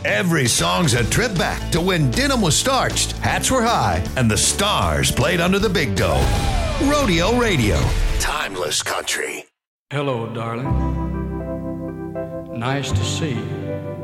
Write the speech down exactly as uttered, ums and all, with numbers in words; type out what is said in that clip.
Every song's a trip back to when denim was starched, hats were high, and the stars played under the big dome. Rodeo Radio. Timeless country. Hello, darling. Nice to see you.